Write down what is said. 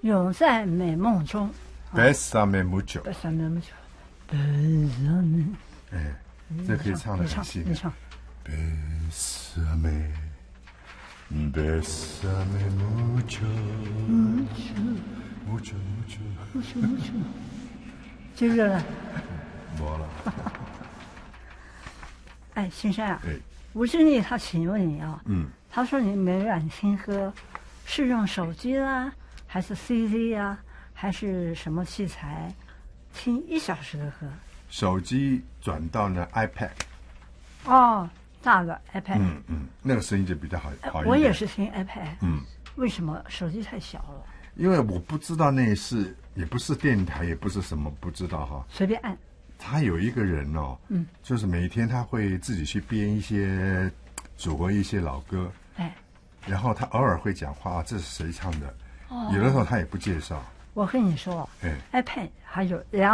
永在美梦中。 Bésame mucho。 Bésame mucho。Bésame。 哎，这可以唱得很细。 你唱。 Bésame mucho。mucho。 接着呢？ 没了。 哎，先生啊。 哎。 吴志立他请问你啊，他说你每晚听歌是用手机啦，还是 CD 啊，还是什么器材听1小时的歌？ 手机转到呢 iPad。 哦，大的 iPad。 那个声音就比较好一点。 我也是听 iPad。为什么？手机太小了。 因为我不知道那是也不是电台，也不是什么，不知道哈。 随便按。 他有一个人哦，就是每天他会自己去编一些组合一些老歌，然后他偶尔会讲话，这是谁唱的？有的时候他也不介绍。 我跟你说，iPad 还有2